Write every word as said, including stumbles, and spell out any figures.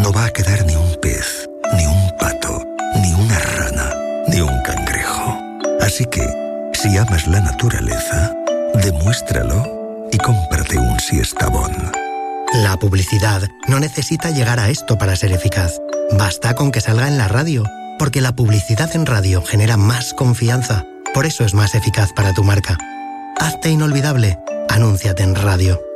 no va a quedar ni un pez, ni un pato, ni una rana, ni un cangrejo. Así que, si amas la naturaleza, demuéstralo y cómprate un Siestabón. La publicidad no necesita llegar a esto para ser eficaz. Basta con que salga en la radio, porque la publicidad en radio genera más confianza. Por eso es más eficaz para tu marca. Hazte inolvidable. Anúnciate en radio.